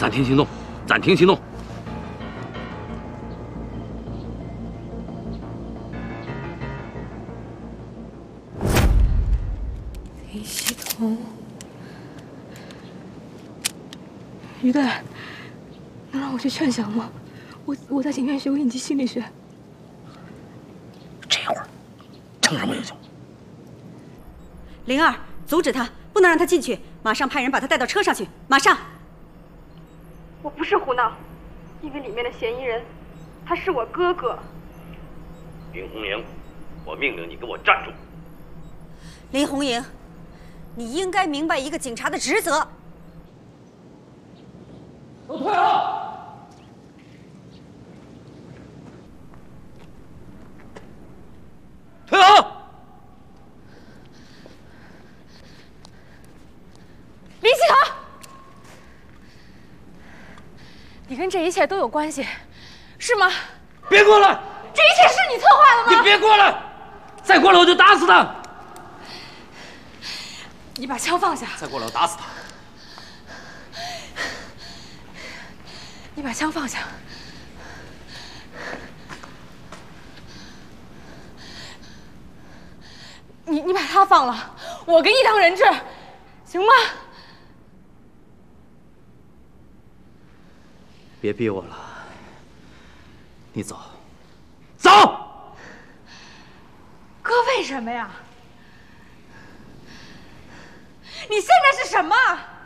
暂停行动，暂停行动。 林希彤，于队，能让我去劝降吗？我在警院学过应激心理学。 这会儿逞什么英雄？ 灵儿，阻止他，不能让他进去，马上派人把他带到车上去，马上！ 我不是胡闹，因为里面的嫌疑人，他是我哥哥。 林红莹，我命令你给我站住！ 林红莹，你应该明白一个警察的职责。 都退后！退后！ 林希彤，你跟这一切都有关系，是吗？ 别过来！ 这一切是你策划的吗？ 你别过来！再过来我就打死他！ 你把枪放下！ 再过来我打死他！ 你把枪放下！你把他放了，我给你当人质，行吗？ 别逼我了，你走，走！ 哥，为什么呀？你现在是什么？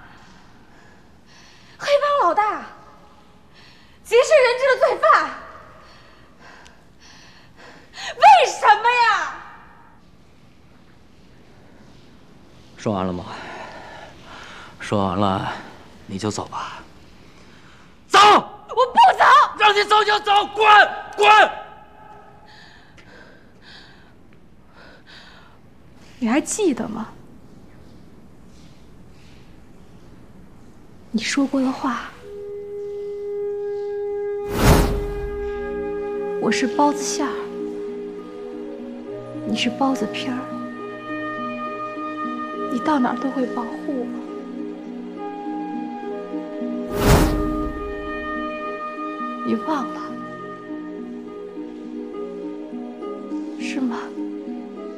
黑帮老大，劫持人质的罪犯，为什么呀？ 说完了吗？说完了，你就走吧。走！ 我不走！ 让你走就走，滚！滚！ 你还记得吗？你说过的话。我是包子馅儿，你是包子皮儿，你到哪儿都会保护我。你忘了？